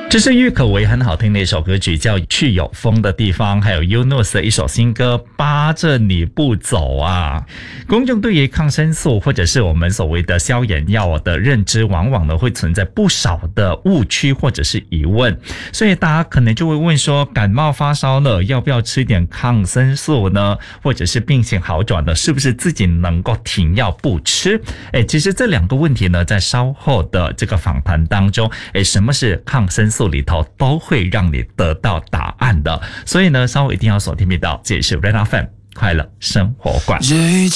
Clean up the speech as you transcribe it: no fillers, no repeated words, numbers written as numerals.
这是郁可唯很好听的一首歌曲，叫《去有风的地方》，还有 Yunus 的一首新歌《扒着你不走》啊。公众对于抗生素或者是我们所谓的消炎药的认知，往往呢会存在不少的误区或者是疑问，所以大家可能就会问说，感冒发烧了，要不要吃点抗生素呢？或者是病情好转了，是不是自己能够停药不吃？其实这两个问题呢，在稍后的这个访谈当中，什么是抗生素里头都会让你得到答案的，所以呢，稍后一定要锁定频道，这也是 Red FM 快乐生活馆。